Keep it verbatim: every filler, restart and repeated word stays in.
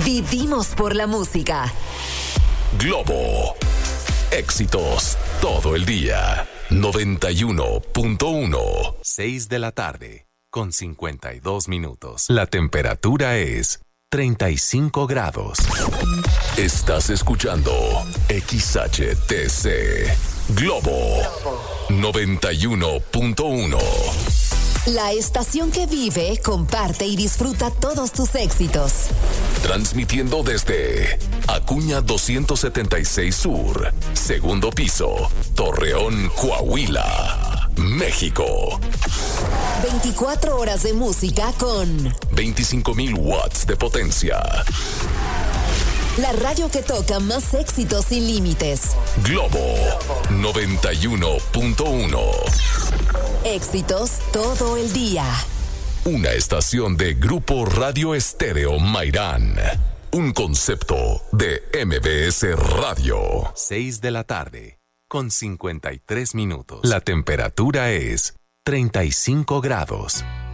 Vivimos por la música. Globo. Éxitos todo el día. noventa y uno punto uno. seis de la tarde, con cincuenta y dos minutos. La temperatura es treinta y cinco grados. Estás escuchando X H T C Globo noventa y uno punto uno. La estación que vive, comparte y disfruta todos tus éxitos. Transmitiendo desde Acuña doscientos setenta y seis Sur, segundo piso, Torreón, Coahuila, México. veinticuatro horas de música con veinticinco mil watts de potencia. La radio que toca más éxitos sin límites. Globo noventa y uno punto uno. Éxitos todo el día. Una estación de Grupo Radio Estéreo Mairán. Un concepto de M B S Radio. seis de la tarde, con cincuenta y tres minutos. La temperatura es treinta y cinco grados.